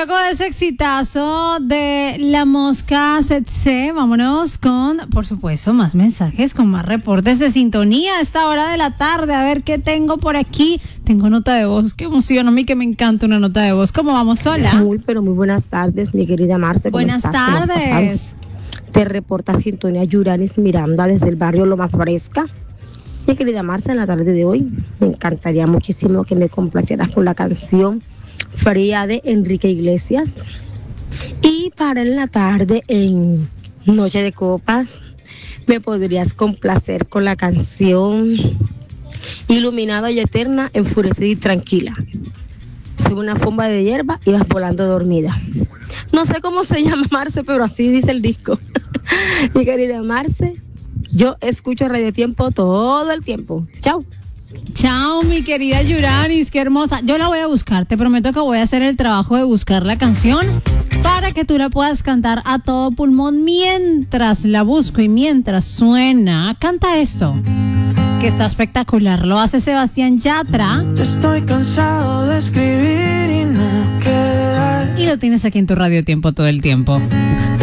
luego de ese exitazo de La Mosca Setse, vámonos con, por supuesto, más mensajes, con más reportes de sintonía a esta hora de la tarde. A ver qué tengo por aquí. Tengo nota de voz, qué emoción, a mí que me encanta una nota de voz. ¿Cómo vamos, sola? Muy buenas tardes, mi querida Marce. Buenas tardes. Te reporta Sintonía Yuranis Miranda desde el barrio Loma Fresca. Mi querida Marce, en la tarde de hoy me encantaría muchísimo que me complacieras con la canción Fría de Enrique Iglesias. Y para en la tarde, en Noche de Copas, me podrías complacer con la canción Iluminada y Eterna, Enfurecida y Tranquila. Sube una fomba de hierba y vas volando dormida. No sé cómo se llama, Marce, pero así dice el disco. Mi querida Marce, yo escucho Radio Tiempo todo el tiempo. Chao. Chao, mi querida Yuranis, qué hermosa. Yo la voy a buscar, te prometo que voy a hacer el trabajo de buscar la canción para que tú la puedas cantar a todo pulmón mientras la busco y mientras suena. Canta esto, que está espectacular. Lo hace Sebastián Yatra. Estoy cansado de escribir y no quedar. Y lo tienes aquí en tu Radio Tiempo todo el tiempo.